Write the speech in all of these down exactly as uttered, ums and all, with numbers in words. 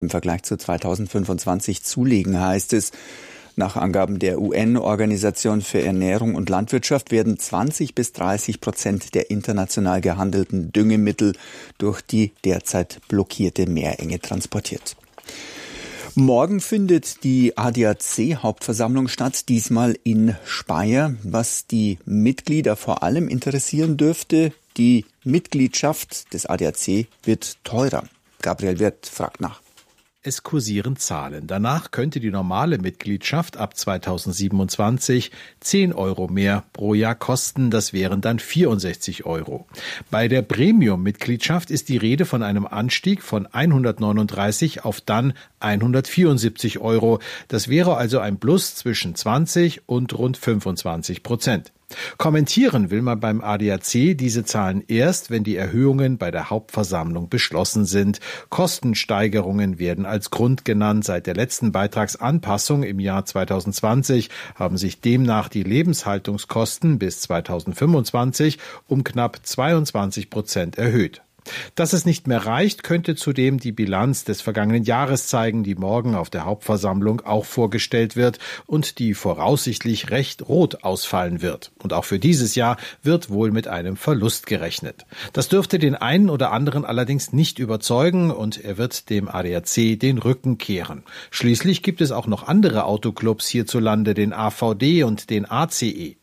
im Vergleich zu zweitausendfünfundzwanzig zulegen, heißt es. Nach Angaben der U N-Organisation für Ernährung und Landwirtschaft werden zwanzig bis dreißig Prozent der international gehandelten Düngemittel durch die derzeit blockierte Meerenge transportiert. Morgen findet die A D A C-Hauptversammlung statt, diesmal in Speyer. Was die Mitglieder vor allem interessieren dürfte, die Mitgliedschaft des A D A C wird teurer. Gabriel Wirth fragt nach. Es kursieren Zahlen. Danach könnte die normale Mitgliedschaft ab zweitausendsiebenundzwanzig zehn Euro mehr pro Jahr kosten. Das wären dann vierundsechzig Euro. Bei der Premium-Mitgliedschaft ist die Rede von einem Anstieg von hundertneununddreißig auf dann hundertvierundsiebzig Euro. Das wäre also ein Plus zwischen zwanzig und rund fünfundzwanzig Prozent. Kommentieren will man beim A D A C diese Zahlen erst, wenn die Erhöhungen bei der Hauptversammlung beschlossen sind. Kostensteigerungen werden als Grund genannt. Seit der letzten Beitragsanpassung im Jahr zweitausendzwanzig haben sich demnach die Lebenshaltungskosten bis zweitausendfünfundzwanzig um knapp zweiundzwanzig Prozent erhöht. Dass es nicht mehr reicht, könnte zudem die Bilanz des vergangenen Jahres zeigen, die morgen auf der Hauptversammlung auch vorgestellt wird und die voraussichtlich recht rot ausfallen wird. Und auch für dieses Jahr wird wohl mit einem Verlust gerechnet. Das dürfte den einen oder anderen allerdings nicht überzeugen und er wird dem A D A C den Rücken kehren. Schließlich gibt es auch noch andere Autoclubs hierzulande, den A V D und den A C E.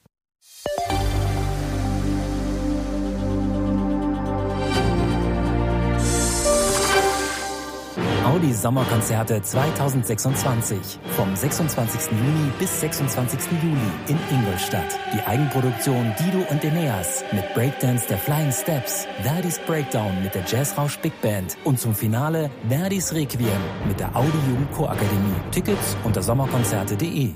Audi Sommerkonzerte zweitausendsechsundzwanzig. Vom sechsundzwanzigsten Juni bis sechsundzwanzigsten Juli in Ingolstadt. Die Eigenproduktion Dido und Eneas mit Breakdance der Flying Steps, Verdis Breakdown mit der Jazzrausch Big Band und zum Finale Verdis Requiem mit der Audi Jugend Chorakademie. Tickets unter sommerkonzerte punkt de.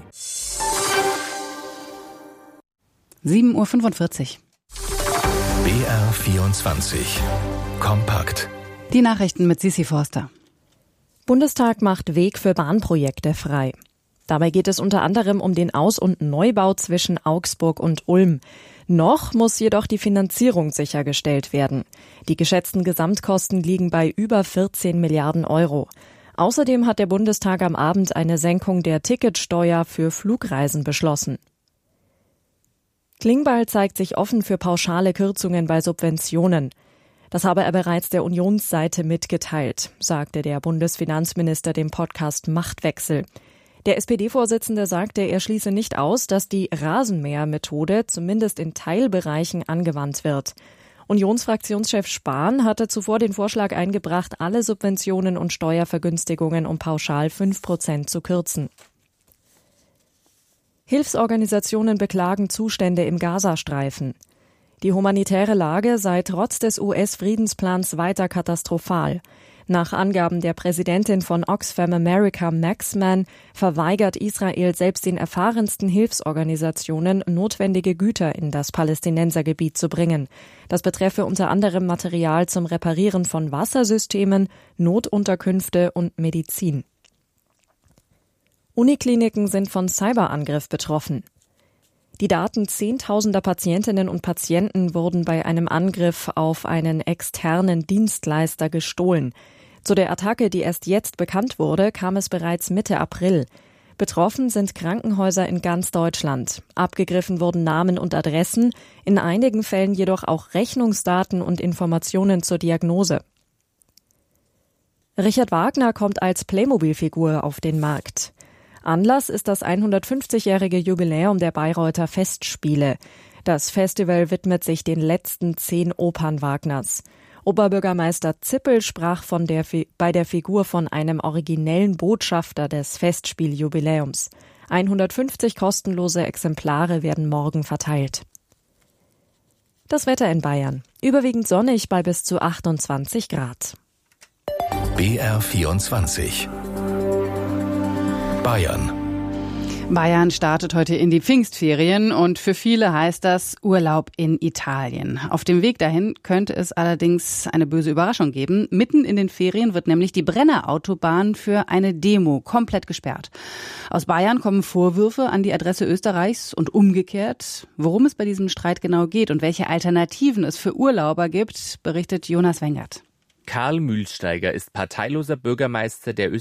sieben Uhr fünfundvierzig. B R vierundzwanzig. Kompakt. Die Nachrichten mit Sissi Forster. Bundestag macht Weg für Bahnprojekte frei. Dabei geht es unter anderem um den Aus- und Neubau zwischen Augsburg und Ulm. Noch muss jedoch die Finanzierung sichergestellt werden. Die geschätzten Gesamtkosten liegen bei über vierzehn Milliarden Euro. Außerdem hat der Bundestag am Abend eine Senkung der Ticketsteuer für Flugreisen beschlossen. Klingbeil zeigt sich offen für pauschale Kürzungen bei Subventionen. Das habe er bereits der Unionsseite mitgeteilt, sagte der Bundesfinanzminister dem Podcast Machtwechsel. Der S P D-Vorsitzende sagte, er schließe nicht aus, dass die Rasenmähermethode zumindest in Teilbereichen angewandt wird. Unionsfraktionschef Spahn hatte zuvor den Vorschlag eingebracht, alle Subventionen und Steuervergünstigungen um pauschal fünf Prozent zu kürzen. Hilfsorganisationen beklagen Zustände im Gazastreifen. Die humanitäre Lage sei trotz des U S-Friedensplans weiter katastrophal. Nach Angaben der Präsidentin von Oxfam America, Max Mann, verweigert Israel selbst den erfahrensten Hilfsorganisationen, notwendige Güter in das Palästinensergebiet zu bringen. Das betreffe unter anderem Material zum Reparieren von Wassersystemen, Notunterkünfte und Medizin. Unikliniken sind von Cyberangriff betroffen. Die Daten zehntausender Patientinnen und Patienten wurden bei einem Angriff auf einen externen Dienstleister gestohlen. Zu der Attacke, die erst jetzt bekannt wurde, kam es bereits Mitte April. Betroffen sind Krankenhäuser in ganz Deutschland. Abgegriffen wurden Namen und Adressen, in einigen Fällen jedoch auch Rechnungsdaten und Informationen zur Diagnose. Richard Wagner kommt als Playmobil-Figur auf den Markt. Anlass ist das hundertfünfzigjährige Jubiläum der Bayreuther Festspiele. Das Festival widmet sich den letzten zehn Opern Wagners. Oberbürgermeister Zippel sprach von der, bei der Figur von einem originellen Botschafter des Festspieljubiläums. hundertfünfzig kostenlose Exemplare werden morgen verteilt. Das Wetter in Bayern. Überwiegend sonnig bei bis zu achtundzwanzig Grad. B R vierundzwanzig. Bayern. Bayern startet heute in die Pfingstferien und für viele heißt das Urlaub in Italien. Auf dem Weg dahin könnte es allerdings eine böse Überraschung geben. Mitten in den Ferien wird nämlich die Brennerautobahn für eine Demo komplett gesperrt. Aus Bayern kommen Vorwürfe an die Adresse Österreichs und umgekehrt. Worum es bei diesem Streit genau geht und welche Alternativen es für Urlauber gibt, berichtet Jonas Wengert. Karl Mühlsteiger ist parteiloser Bürgermeister der